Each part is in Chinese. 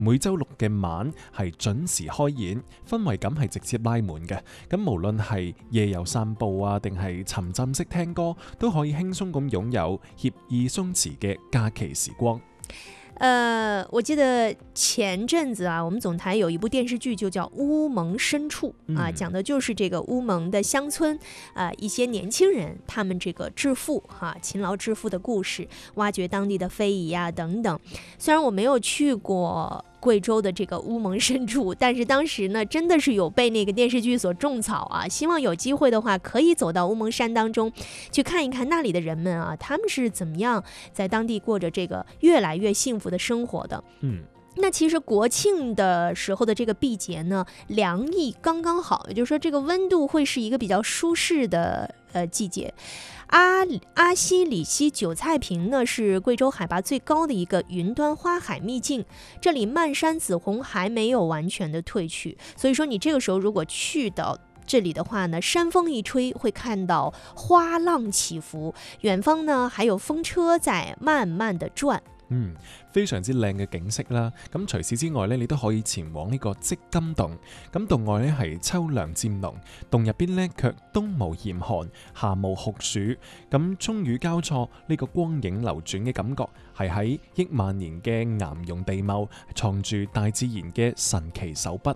每週六嘅晚係準時開演，氛圍感係直接拉滿嘅。咁無論係夜遊散步啊，定係沉浸式聽歌，都可以輕鬆咁擁有愜意鬆弛嘅假期時光。 我記得前陣子啊，我們總台有一部電視劇就叫《烏蒙深處》啊，講的就是這個烏蒙的鄉村一些年輕人他們這個致富勤勞致富的故事，挖掘當地的非遺啊等等。雖然我沒有去過貴州的這個烏蒙深處，但是當時呢真的是有被那個電視劇所種草啊，希望有機會的話可以走到烏蒙山當中去看一看那裡的人們啊，他們是怎麼樣在當地過着這個越來越幸福的生活的。那其實國慶的時候的這個季節呢，涼意剛剛好，也就是說這個溫度會是一個比較舒適的季節。阿西里西韭菜坪呢是貴州海拔最高的一個雲端花海秘境，這裡漫山紫紅還沒有完全的褪去，所以說你這個時候如果去到這裡的話呢，山風一吹會看到花浪起伏，遠方呢還有風車在慢慢的轉。 非常之靚嘅景色啦。咁除此之外呢，你都可以前往呢個積金洞。咁洞外呢係秋涼漸濃，洞入邊呢卻冬無嚴寒，夏無酷暑。咁春雨交錯，呢個光影流轉嘅感覺係喺億萬年嘅岩溶地貌，藏住大自然嘅神奇手筆。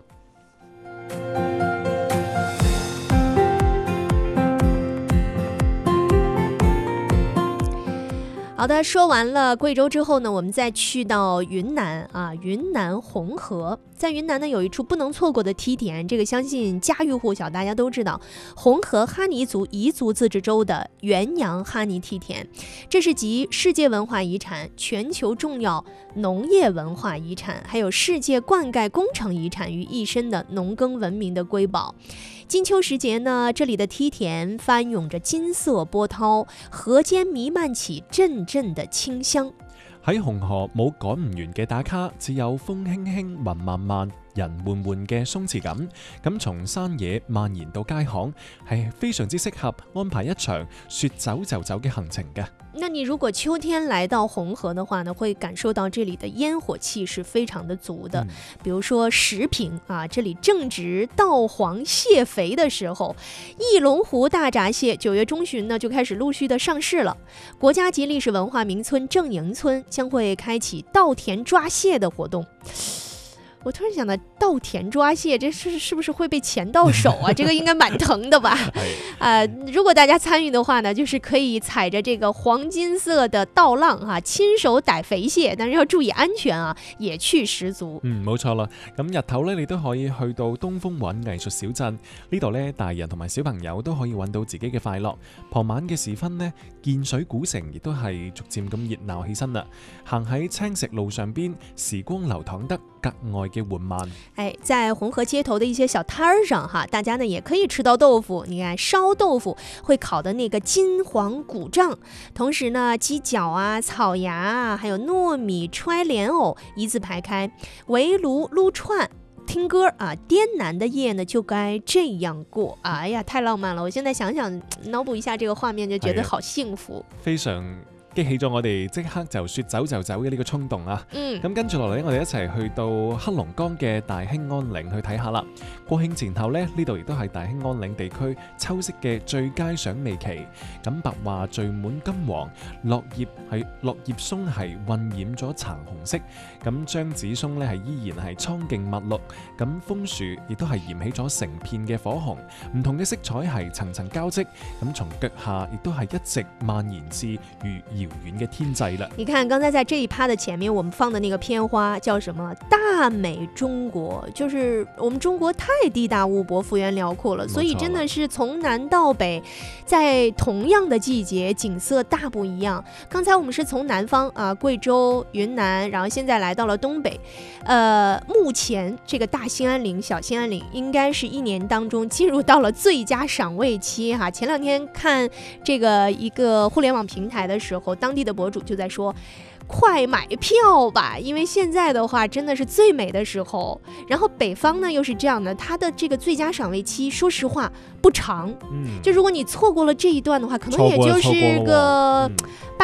好的，說完了貴州之後呢，我們再去到雲南啊，雲南紅河。在雲南呢有一處不能錯過的梯田，這個相信家喻戶曉，大家都知道，紅河哈尼族彝族自治州的元陽哈尼梯田，這是集世界文化遺產、全球重要農業文化遺產，還有世界灌溉工程遺產於一身的農耕文明的瑰寶。金秋時節呢，這裡的梯田翻湧着金色波濤，河間彌漫起陣陣的清香。 喺紅河冇趕唔完嘅打卡，只有風輕輕雲漫漫人緩緩嘅鬆弛感。咁從山野蔓延到街巷，係非常之適合安排一場說走就走嘅行程嘅。 那你如果秋天來到紅河的話呢，會感受到這裡的煙火氣是非常的足的。比如說石坪啊，這裡正值稻黃蟹肥的時候，翼龍湖大閘蟹9月中旬呢就開始陸續的上市了。國家級歷史文化名村正營村將會開啟稻田抓蟹的活動。我突然想到稻田抓蟹，這是不是會被鉗到手啊？這個應該蠻疼的吧？如果大家參與的話呢，就是可以踩着這個黃金色的稻浪親手逮肥蟹，但是要注意安全啊，野趣十足。 冇錯啦。咁日頭呢，你都可以去到東風韻藝術小鎮呢度呢，大人同埋小朋友都可以揾到自己嘅快樂。傍晚嘅時分呢，建水古城亦都係逐漸咁熱鬧起身啦。行喺青石路上邊，時光流淌得格外嘅緩慢。 在紅河街頭的一些小攤兒上大家呢也可以吃到豆腐。你看燒豆腐會烤的那個金黃鼓脹，同時呢雞腳啊、草芽啊，還有糯米揣蓮藕一字排開，圍爐擼串聽歌啊，滇南的夜呢就該這樣過。哎呀，太浪漫了！我現在想想，腦補一下這個畫面，就覺得好幸福， 非常激起咗我哋即刻就說走就走嘅呢個衝動啊！咁跟住落嚟，我哋一齊去到黑龍江嘅大興安嶺去睇下啦。國慶前後呢，呢度亦都係大興安嶺地區秋色嘅最佳賞味期。咁白樺聚滿金黃，落葉松係混染咗橙紅色。咁張子松呢係依然係蒼勁密綠。咁楓樹亦都係燃起咗成片嘅火紅，唔同嘅色彩係層層交織。咁從腳下亦都係一直蔓延至如遙遠嘅天際啦。 你看剛才在這一趴的前面我們放的那個片花叫什麼？大美中國，就是我們中國太地大物博幅員遼闊了，所以真的是從南到北在同樣的季節景色大不一樣。剛才我們是從南方貴州雲南，然後現在來到了東北。目前這個大興安嶺、小興安嶺應該是一年當中進入到了最佳賞味期哈。前兩天看這個一個互聯網平台的時候，當地的博主就在說，快買票吧，因為現在的話真的是最美的時候。然後北方呢又是這樣的，它的這個最佳賞味期說實話不長，就如果你錯過了這一段的話，可能也就是個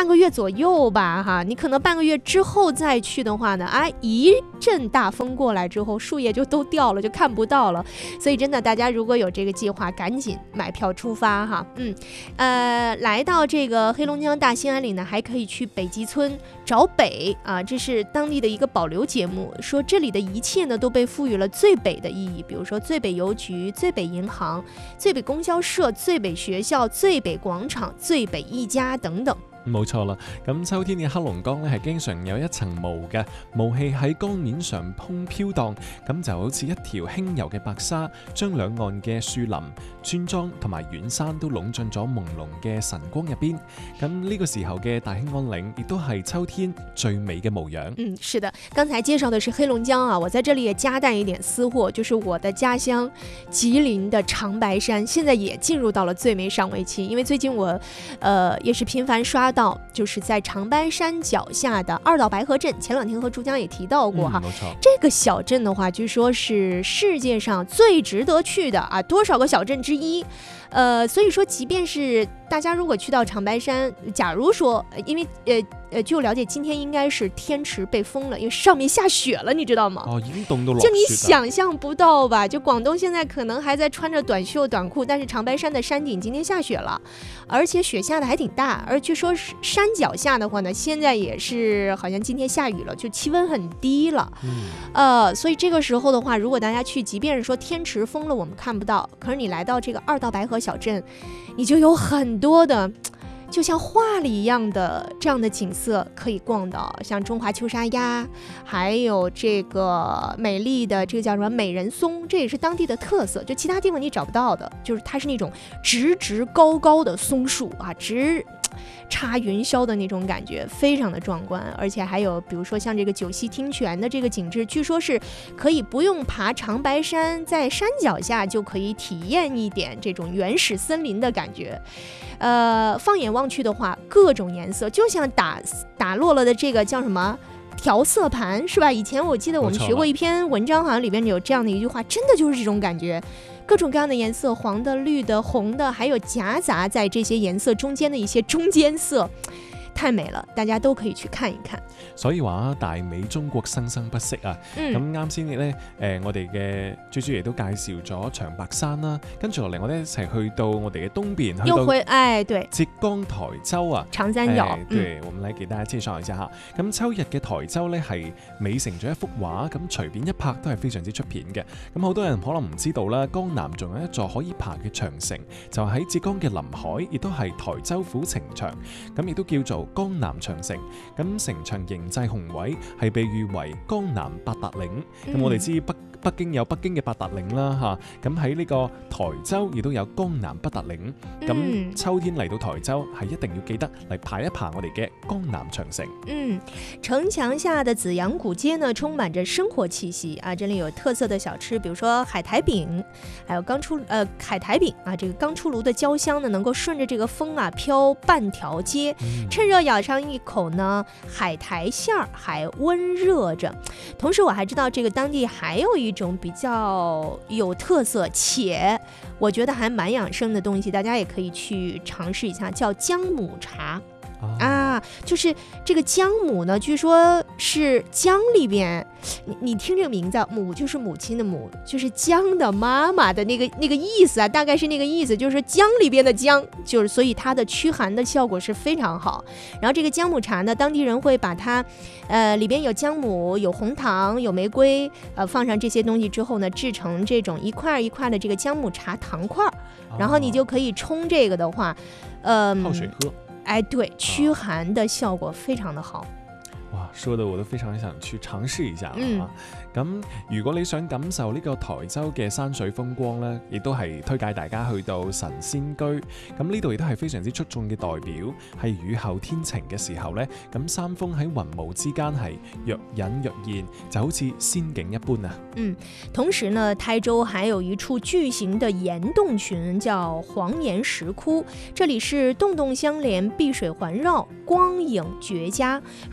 半个月左右吧哈，你可能半个月之后再去的话呢，一阵大风过来之后，树叶就都掉了，就看不到了。所以真的，大家如果有这个计划，赶紧买票出发哈。来到这个黑龙江大兴安岭呢，还可以去北极村找北啊，这是当地的一个保留节目，说这里的一切呢都被赋予了最北的意义，比如说最北邮局、最北銀行、最北供銷社、最北學校、最北廣場、最北一家等等。 冇錯啦，咁秋天嘅黑龍江咧係經常有一層霧嘅，霧氣喺江面上飄蕩，咁就好似一條輕柔嘅白紗，將兩岸嘅樹林、村莊同埋遠山都籠進咗朦朧嘅晨光入邊。咁呢個時候嘅大興安嶺亦都係秋天最美嘅模樣。 是的，剛才介紹的是黑龍江啊，我在這裡也加帶一點私貨，就是我的家鄉吉林的長白山，現在也進入到了最美賞味期，因為最近我也是頻繁刷到，就是在長白山腳下的二道白河鎮，前兩天和珠江也提到過哈。這個小鎮的話，據說是世界上最值得去的啊，多少個小鎮之一。所以說，即便是大家如果去到長白山，假如說，因為據我了解，今天應該是天池被封了，因為上面下雪了，你知道嗎？ 已經凍到落雪。 就你想象不到吧？就廣東現在可能還在穿着短袖短褲，但是長白山的山頂今天下雪了，而且雪下的還挺大。而據說山腳下的話呢，現在也是好像今天下雨了，就氣溫很低了。所以這個時候的話，如果大家去，即便是說天池封了，我們看不到，可是你來到這個二道白河小鎮，你就有很多的就像畫裡一樣的這樣的景色可以逛到，像中華秋沙鴨，還有這個美麗的這個叫什麼美人松，這也是當地的特色，就其他地方你找不到的，就是它是那種直直高高的松樹啊，直插雲霄的那種感覺，非常的壯觀。而且還有比如說像這個九溪聽泉的這個景致，據說是可以不用爬長白山，在山腳下就可以體驗一點這種原始森林的感覺。放眼望去的話，各種顏色就像打落了的這個叫什麼調色盤，是吧？以前我記得我們學過一篇文章，好像裡面有這樣的一句話，真的就是這種感覺，各種各樣的顏色，黃的、綠的、紅的，還有夾雜在這些顏色中間的一些中間色，太美了，大家都可以去看一看。 所以話大美中國生生不息啊！咁啱先咧，我哋嘅豬豬亦都介紹咗長白山啦，跟住落嚟我哋一齊去到我哋嘅東邊， 對， 浙江台州啊， 長三角。 對，我們來給大家介紹一下嚇。咁秋日嘅台州咧係美成咗一幅畫，咁隨便一拍都係非常之出片嘅。咁好多人可能唔知道啦，江南仲有一座可以爬嘅長城，就喺浙江嘅臨海，亦都係台州府城牆，咁亦都叫做江南長城。咁城牆形制宏偉，係被譽為江南八達嶺。咁我哋知北京有北京嘅八達嶺啦嚇，咁喺呢個台州亦都有江南八達嶺。咁秋天嚟到台州係一定要記得嚟爬一爬我哋嘅江南長城。 城牆下的紫陽古街呢，充滿着生活氣息啊！這裡有特色的小吃，比如說海苔餅，還有海苔餅啊，這個剛出爐的焦香呢，能夠順着這個風啊飄半條街，趁熱咬上一口呢，海苔餡兒還溫熱着。同時我還知道這個當地還有一種比較有特色且我覺得還蠻養生的東西，大家也可以去嘗試一下，叫薑母茶。就是這個薑母呢，據說是薑裡邊，你聽這個名字，母就是母親的母，就是薑的媽媽的那個意思啊，大概是那個意思，就是薑裡邊的薑，就是所以它的驅寒的效果是非常好。然後這個薑母茶呢，當地人會把它，裡邊有薑母、有紅糖、有玫瑰，放上這些東西之後呢，製成這種一塊一塊的這個薑母茶糖塊，然後你就可以沖這個的話， 泡水喝。 對，驅寒的效果非常的好。 哇，說的我都非常想去嘗試一下啦。咁如果你想感受呢個台州嘅山水風光呢，亦都係推介大家去到神仙居。咁呢度亦都係非常之出眾嘅代表，係雨後天晴嘅時候呢，咁山峰喺雲霧之間係若隱若現，就好似仙境一般啊。 同時呢，台州還有一處巨型的岩洞群，叫黃岩石窟，這裡是洞洞相連，碧水環繞，光影絕佳。如果坐在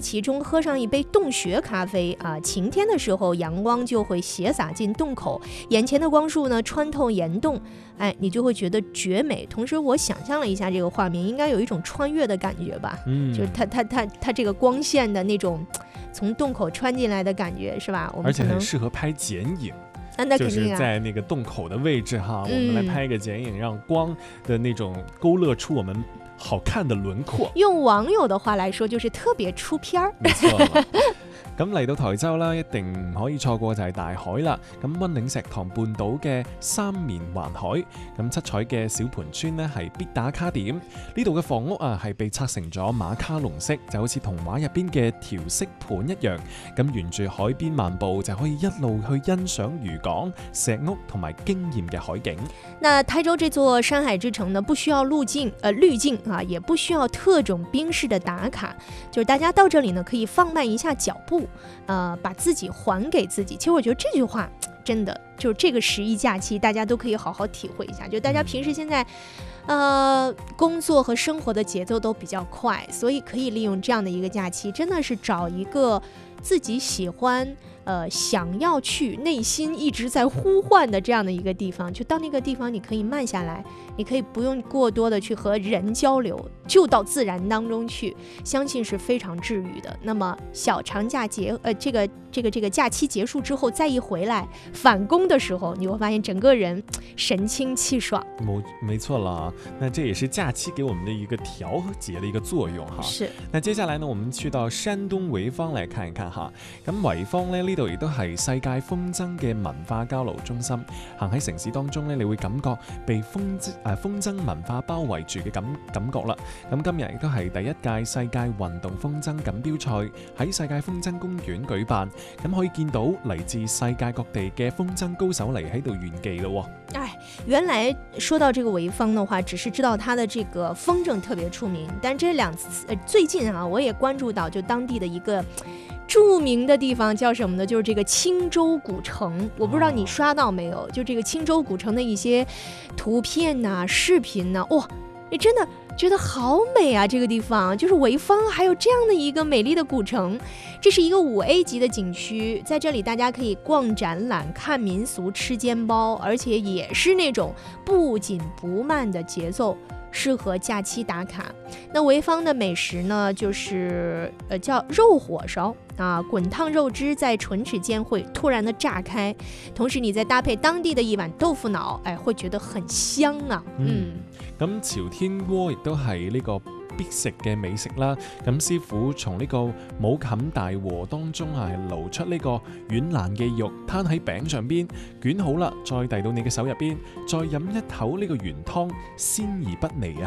其中，喝上一杯洞穴咖啡啊，晴天的时候阳光就会斜洒进洞口，眼前的光束呢穿透岩洞，哎，你就会觉得绝美。同时我想象了一下这个画面，应该有一种穿越的感觉吧，就是它这个光线的那种从洞口穿进来的感觉，是吧？ 而且很适合拍剪影。 那肯定就是在那个洞口的位置哈，我们来拍一个剪影，让光的那种勾勒出我们好看的輪廓。 用網友的話來說，就是特別出片兒。 沒錯啦。咁嚟到台州啦，一定唔可以錯過就係大海啦。咁溫嶺石塘半島嘅三面環海，咁七彩嘅小盤村呢係必打卡點。呢度嘅房屋啊係被拆成咗馬卡龍式，就好似童話入邊嘅調色盤一樣。咁沿住海邊漫步就可以一路去欣賞漁港、石屋同埋驚豔嘅海景。 那台州這座山海之城呢，不需要濾鏡啊，也不需要特種兵式的打卡，就是大家到這裡呢可以放慢一下腳步。把自己還給自己。其實我覺得這句話真的就是這個11假期大家都可以好好體會一下，就大家平時現在工作和生活的節奏都比較快，所以可以利用這樣的一個假期，真的是找一個自己喜歡想要去，內心一直在呼喚的這樣的一個地方，就到那個地方你可以慢下來，你可以不用過多的去和人交流，就到自然當中去，相信是非常治癒的。那麼小長假這個假期結束之後再一回來返工的時候，你會發現整個人神清氣爽。 沒錯啦，那這也是假期給我們的一個調節的一個作用哈。 是。 那接下來呢，我們去到山東濰坊來看一看哈。咁濰坊呢度亦都係世界風箏嘅文化交流中心。行喺城市當中呢，你會感覺被風箏文化包圍住嘅感覺啦。咁今日亦都係第一屆世界運動風箏錦標賽喺世界風箏公園舉辦。咁可以見到嚟自世界各地嘅風箏高手嚟喺度炫技咯。 原來說到這個濰坊的話，只是知道它的這個風箏特別出名，但這最近啊，我也關注到就當地的一個著名的地方叫什麼呢？就是這個青州古城。我不知道你刷到沒有，就這個青州古城的一些圖片啊、視頻啊，哇，你真的覺得好美啊！這個地方就是濰坊，還有這樣的一個美麗的古城。這是一個5A 級的景區，在這裡大家可以逛展覽、看民俗、吃煎包，而且也是那種不緊不慢的節奏，適合假期打卡。那濰坊的美食呢，就是叫肉火燒啊，滾燙肉汁在唇齒間會突然的炸開，同時你再搭配當地的一碗豆腐腦，哎，會覺得很香啊。 咁朝天鍋亦都係呢個必食嘅美食啦。咁師傅從呢個武冚大鍋當中係撈出呢個軟爛嘅肉，攤喺餅上邊，捲好啦，再遞到你嘅手入邊，再飲一口呢個原湯，鮮而不膩啊！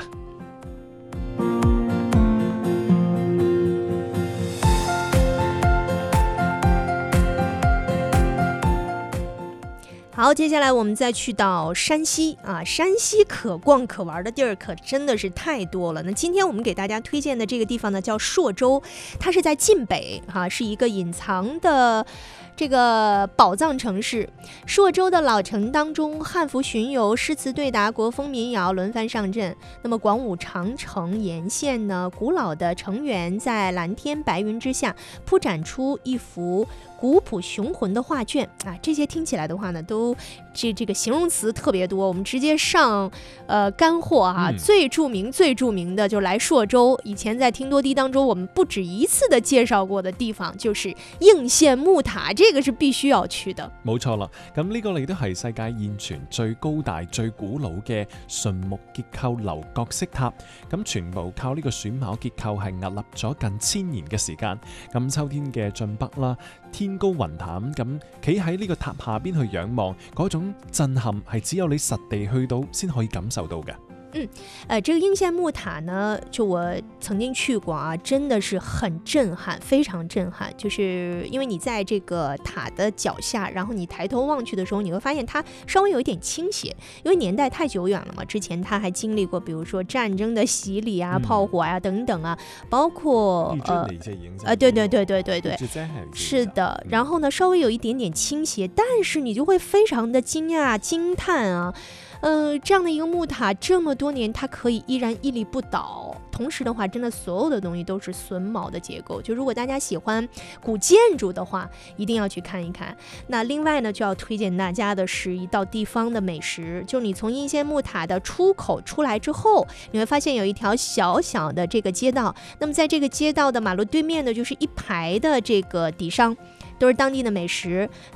好，接下來我們再去到山西啊，山西可逛可玩的地兒可真的是太多了。那今天我們給大家推薦的這個地方呢，叫朔州，它是在晉北哈，是一個隱藏的這個寶藏城市。朔州的老城當中，漢服巡遊、詩詞對答、國風民謠輪番上陣。那麼廣武長城沿線呢，古老的城垣在藍天白雲之下鋪展出一幅古樸雄渾的畫卷啊，這些聽起來的話呢，都這個形容詞特別多。我們直接上乾貨啊，最著名的就來朔州。以前在聽多啲當中，我們不止一次的介紹過的地方，就是應縣木塔，這個是必須要去的。 冇錯啦，咁呢個亦都係世界現存最高大、最古老嘅純木結構樓閣式塔。咁全部靠呢個榫卯結構係屹立咗近1000年嘅時間。咁秋天嘅晉北啦，天高雲淡，咁企喺呢個塔下邊去仰望，嗰種震撼係只有你實地去到先可以感受到嘅。 這個應縣木塔呢，就我曾經去過啊，真的是很震撼，非常震撼。就是因為你在這個塔的腳下，然後你抬頭望去的時候，你會發現它稍微有一點傾斜，因為年代太久遠了嘛。之前它還經歷過，比如說戰爭的洗禮啊、炮火啊等等啊，包括對，是的。然後呢，稍微有一點點傾斜，但是你就會非常的驚訝、驚嘆啊。這樣的一個木塔這麼多年，它可以依然屹立不倒。 同时的话，真的所有的东西都是榫卯的结构，就如果大家喜欢古建筑的话，一定要去看一看。那另外呢，就要推荐大家的是一道地方的美食，就你从应仙木塔的出口出来之后，你会发现有一条小小的这个街道，那么在这个街道的马路对面呢，就是一排的这个底商，都是当地的美食。